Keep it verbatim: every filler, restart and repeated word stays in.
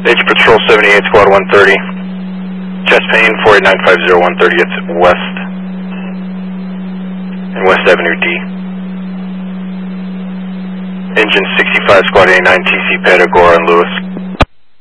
H Patrol seventy-eight, Squad one thirty. Chest pain, four eight nine five zero one thirtieth West. And West Avenue D. Engine sixty-five, Squad eighty-nine, T C Pad, Agora and Lewis.